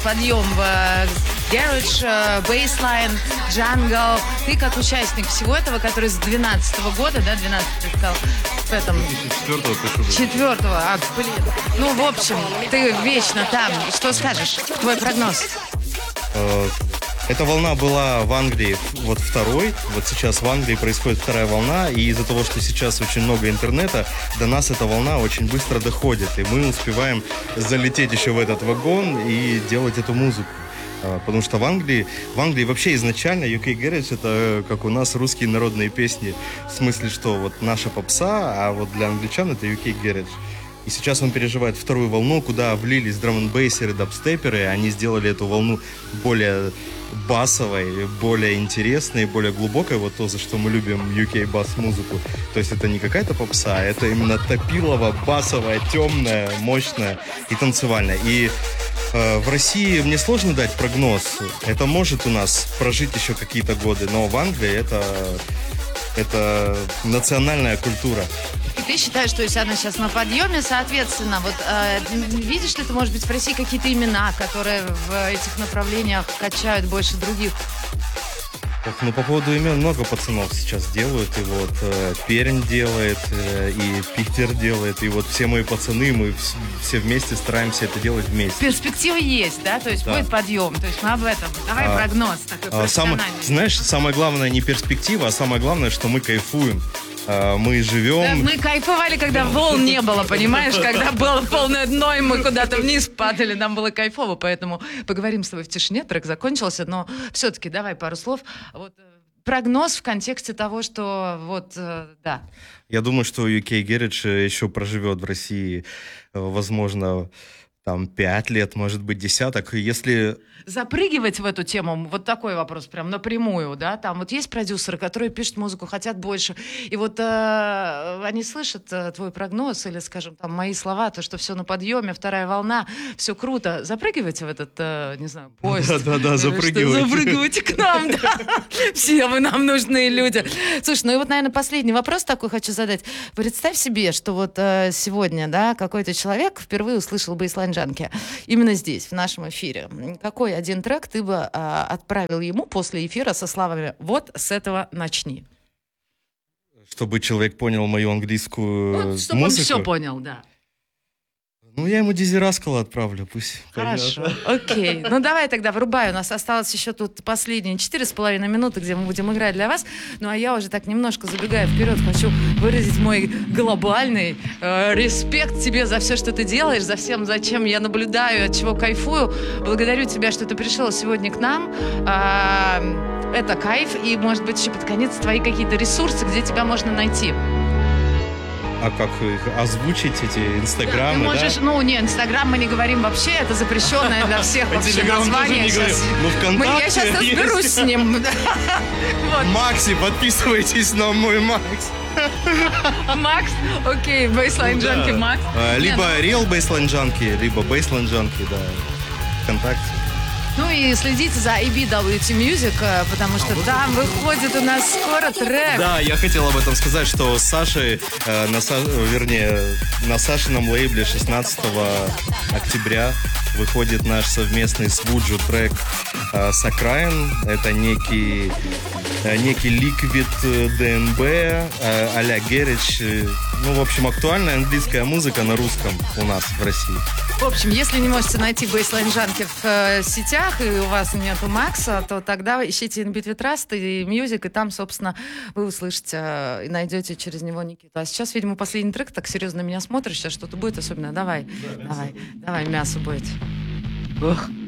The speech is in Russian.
Подъем в Garage, Baseline, Jungle. Ты как участник всего этого, который с 12-го года, да, 12 ты сказал, в этом... 4-го, блин. Ну, в общем, ты вечно там. Что скажешь? Твой прогноз? Эта волна была в Англии вот второй, вот сейчас в Англии происходит вторая волна, и из-за того, что сейчас очень много интернета, до нас эта волна очень быстро доходит, и мы успеваем залететь еще в этот вагон и делать эту музыку. Потому что в Англии вообще изначально UK Garage это как у нас русские народные песни, в смысле, что вот наша попса, а вот для англичан это UK Garage. И сейчас он переживает вторую волну, куда влились драм-н-бейсеры, дабстеперы, они сделали эту волну более басовой, более интересной, более глубокой, вот то, за что мы любим UK бас-музыку. То есть это не какая-то попса, а это именно топилово, басовая, темная, мощная и танцевальная. И в России мне сложно дать прогноз. Это может у нас прожить еще какие-то годы, но в Англии это национальная культура. И ты считаешь, что если она сейчас на подъеме, соответственно, вот видишь ли ты, может быть, в России какие-то имена, которые в этих направлениях качают больше других? Ну, по поводу имен много пацанов сейчас делают. И вот Пермь делает, и Питер делает. И вот все мои пацаны, мы все вместе стараемся это делать вместе. Перспективы есть, да? То есть да. Будет подъем. То есть мы об этом. Давай прогноз такой профессиональный. Знаешь, самое главное не перспектива, а самое главное, что мы кайфуем. Мы живем... Да, мы кайфовали, когда волн не было, понимаешь? Когда было полное дно, и мы куда-то вниз падали, нам было кайфово, поэтому поговорим с тобой в тишине, трек закончился, но все-таки давай пару слов. Вот прогноз в контексте того, что вот, да. Я думаю, что UK Garage еще проживет в России, возможно, там 5 лет, может быть, десяток. Если... Запрыгивать в эту тему, вот такой вопрос прям напрямую, да, там вот есть продюсеры, которые пишут музыку, хотят больше, и вот они слышат твой прогноз или, скажем, там мои слова, то, что все на подъеме, вторая волна, все круто, запрыгивайте в этот, не знаю, поезд. Да, запрыгивайте. Запрыгивайте к нам, да, все вы нам нужные люди. Слушай, ну и вот, наверное, последний вопрос такой хочу задать. Представь себе, что вот сегодня, да, какой-то человек впервые услышал Baseline Junkie именно здесь, в нашем эфире. Какой один трек ты бы отправил ему после эфира со словами «Вот с этого начни»? Чтобы человек понял мою английскую вот, чтобы музыку? Он все понял, да. Ну, я ему Дизи Раскала отправлю, пусть. Хорошо, окей. Ну, давай тогда врубай. У нас осталось еще тут последние 4,5 минуты, где мы будем играть для вас. Ну, а я уже так немножко забегая вперед, хочу выразить мой глобальный респект тебе за все, что ты делаешь, за всем, за чем я наблюдаю, от чего кайфую. Благодарю тебя, что ты пришел сегодня к нам. Это кайф. И, может быть, еще под конец твои какие-то ресурсы, где тебя можно найти. А как их озвучить, эти инстаграмы, да? Ты можешь, ну, не, инстаграм мы не говорим вообще, это запрещенное для всех вообще название. Я сейчас разберусь с ним. Макси, подписывайтесь на мой Макс. Макс? Окей, Baseline Junkie Макс. Либо Real Baseline Junkie, либо Baseline Junkie, да, ВКонтакте. Ну и следите за ABWT Music, потому что там выходит у нас скоро трек. Да, я хотел об этом сказать, что с Сашей, на Сашином лейбле 16 октября выходит наш совместный с Вуджу трек Сакраин. Это некий ликвид ДНБ а-ля Garage. Ну, в общем, актуальная английская музыка на русском у нас в России. В общем, если не можете найти Baseline Junkie в сетях, и у вас нету Макса, то тогда ищите In Between Trust и Music, и там, собственно, вы услышите и найдете через него Никиту. А сейчас, видимо, последний трек, так серьезно на меня смотришь, сейчас что-то будет особенное. Давай, мясо будет. Ох.